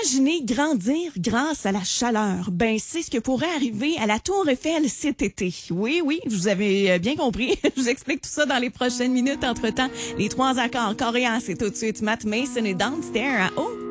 Imaginez grandir grâce à la chaleur. Ben, c'est ce que pourrait arriver à la Tour Eiffel cet été. Oui, vous avez bien compris. Je vous explique tout ça dans les prochaines minutes. Entre-temps, les 3 accords coréens, c'est tout de suite Matt Mason et Downstairs à